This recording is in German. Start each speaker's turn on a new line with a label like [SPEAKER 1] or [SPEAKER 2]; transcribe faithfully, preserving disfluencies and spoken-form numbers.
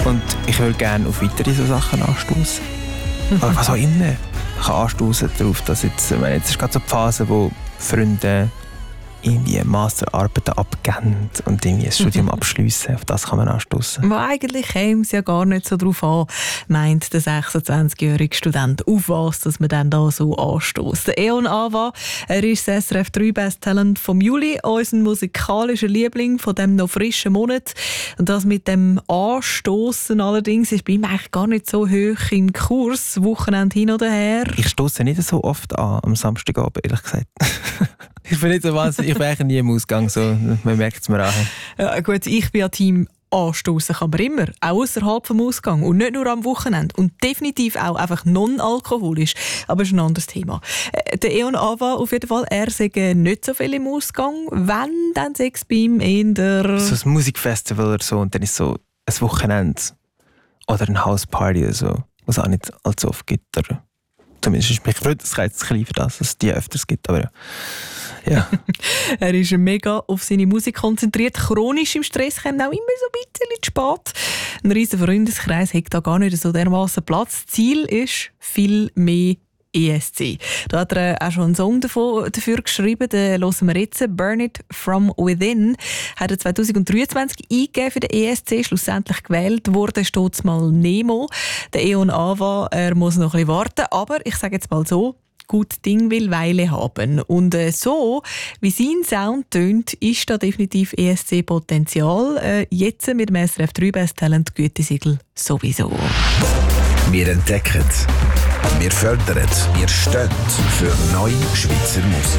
[SPEAKER 1] Und ich würde gerne auf weitere so Sachen anstoßen. Oder was auch immer. Ich kann anstoßen darauf, dass jetzt, ich meine, jetzt ist gerade so die Phase, wo Freunde irgendwie Masterarbeiten abgeben und irgendwie ein Studium abschliessen. Auf das kann man anstoßen.
[SPEAKER 2] Aber eigentlich käme es ja gar nicht so darauf an, meint der sechsundzwanzigjährige Student, auf was dass man dann da so anstößt. Der Eon Ava, er ist das S R F drei Best Talent vom Juli, unser musikalischer Liebling von dem noch frischen Monat. Und das mit dem Anstoßen allerdings ist bei ihm eigentlich gar nicht so hoch im Kurs, Wochenende hin oder her.
[SPEAKER 1] Ich stoße nicht so oft an am Samstagabend, ehrlich gesagt. Ich bin nicht so wahnsinnig, ich bin eigentlich nie im Ausgang, so. Man merkt es mir an.
[SPEAKER 2] Ja, gut, ich bin ja Team anstoßen kann man immer, auch außerhalb vom Ausgang und nicht nur am Wochenende und definitiv auch einfach non-alkoholisch, aber das ist ein anderes Thema. Äh, der Eon Ava auf jeden Fall, er sagt nicht so viel im Ausgang, wenn, dann sagt es bei ihm eher...
[SPEAKER 1] So ein Musikfestival oder so und dann ist so ein Wochenende oder eine Hausparty oder so, was es auch nicht allzu oft gibt. Oder zumindest ist mich gefreut, dass es jetzt klein für das, dass es die öfters gibt, aber ja. Ja.
[SPEAKER 2] Er ist mega auf seine Musik konzentriert, chronisch im Stress, kommt auch immer so ein bisschen zu spät. Ein riesiger Freundeskreis hat da gar nicht so dermaßen Platz. Ziel ist viel mehr E S C. Da hat er auch schon einen Song davon, dafür geschrieben, den hören wir jetzt. «Burn It From Within» hat er zwanzig dreiundzwanzig eingegeben für den E S C, schlussendlich gewählt wurde, steht mal Nemo. Der Eon Ava, er muss noch ein bisschen warten, aber ich sage jetzt mal so, gut Ding will Weile haben. Und äh, so, wie sein Sound tönt, ist da definitiv E S C-Potenzial. Äh, jetzt mit dem S R F drei Best Talent Gütesiegel sowieso.
[SPEAKER 3] Wir entdecken, wir fördern, wir stehen für neue Schweizer Musik.